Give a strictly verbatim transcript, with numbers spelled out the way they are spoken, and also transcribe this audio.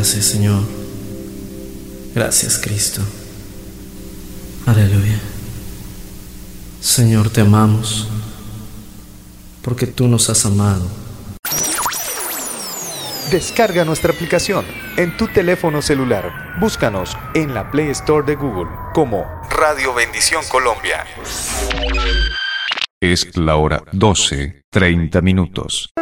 Gracias, Señor. Gracias, Cristo. Aleluya. Señor, te amamos, porque tú nos has amado. Descarga nuestra aplicación en tu teléfono celular. Búscanos en la Play Store de Google como Radio Bendición Colombia. Es la hora doce, treinta minutos.